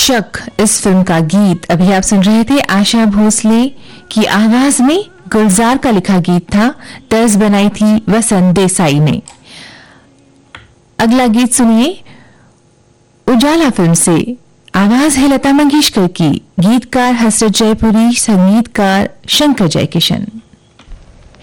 शक इस फिल्म का गीत अभी आप सुन रहे थे आशा भोसले की आवाज में। गुलजार का लिखा गीत था, तर्ज बनाई थी वसंत देसाई ने। अगला गीत सुनिए उजाला फिल्म से। आवाज है लता मंगेशकर की, गीतकार हसरत जयपुरी, संगीतकार शंकर जयकिशन।